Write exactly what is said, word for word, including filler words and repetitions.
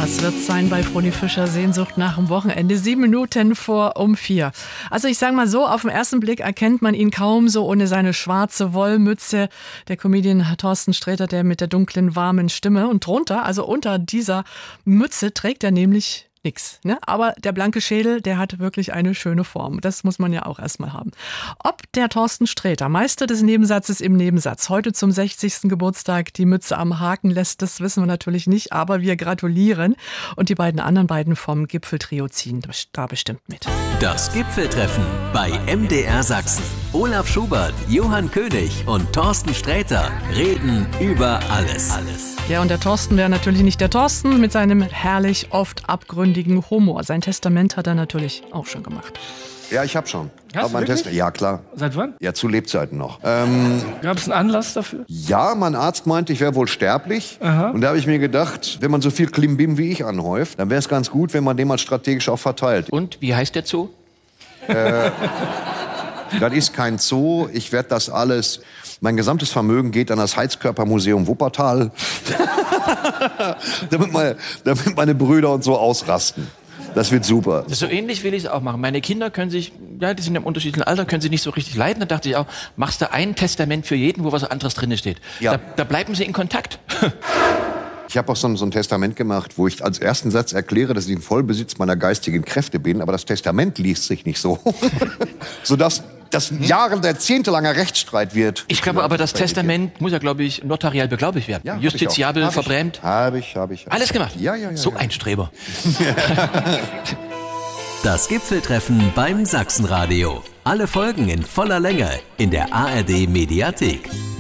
Das wird sein bei Froni Fischer Sehnsucht nach dem Wochenende. Sieben Minuten vor um vier. Also ich sage mal so, auf den ersten Blick erkennt man ihn kaum so ohne seine schwarze Wollmütze. Der Comedian Thorsten Sträter, der mit der dunklen, warmen Stimme. Und drunter, also unter dieser Mütze, trägt er nämlich nix, ne? Aber der blanke Schädel, der hat wirklich eine schöne Form. Das muss man ja auch erstmal haben. Ob der Thorsten Sträter, Meister des Nebensatzes im Nebensatz, heute zum sechzigsten Geburtstag die Mütze am Haken lässt, das wissen wir natürlich nicht, aber wir gratulieren. Und die beiden anderen beiden vom Gipfeltrio ziehen da bestimmt mit. Das Gipfeltreffen bei M D R Sachsen. Olaf Schubert, Johann König und Thorsten Sträter reden über alles. alles. Ja, und der Thorsten wäre natürlich nicht der Thorsten mit seinem herrlich oft abgründigen Humor. Sein Testament hat er natürlich auch schon gemacht. Ja, ich habe schon. Hast mein du wirklich? Test- ja, klar. Seit wann? Ja, zu Lebzeiten noch. Ähm, Gab es einen Anlass dafür? ja, mein Arzt meinte, ich wäre wohl sterblich. Aha. Und da habe ich mir gedacht, wenn man so viel Klimbim wie ich anhäuft, dann wäre es ganz gut, wenn man den mal strategisch auch verteilt. Und wie heißt der Zoo? Das ist kein Zoo. Ich werde das alles... Mein gesamtes Vermögen geht an das Heizkörpermuseum Wuppertal, damit, meine, damit meine Brüder und so ausrasten. Das wird super. So ähnlich will ich es auch machen. Meine Kinder können sich, ja, die sind im unterschiedlichen Alter, können sich nicht so richtig leiden. Da dachte ich auch, machst du ein Testament für jeden, wo was anderes drin steht. Ja. Da, da bleiben sie in Kontakt. Ich habe auch so ein, so ein Testament gemacht, wo ich als ersten Satz erkläre, dass ich im Vollbesitz meiner geistigen Kräfte bin. Aber das Testament liest sich nicht so. Sodass das Jahre, jahrzehntelanger Rechtsstreit wird. Ich glaube aber, das Testament muss ja, glaube ich, notariell beglaubigt werden. Ja, hab Justiziabel, ich auch. Hab ich. verbrämt. Habe ich, habe ich. Hab Alles ich. gemacht? Ja, ja, ja. So ja. ein Streber. Das Gipfeltreffen beim Sachsenradio. Alle Folgen in voller Länge in der A R D Mediathek.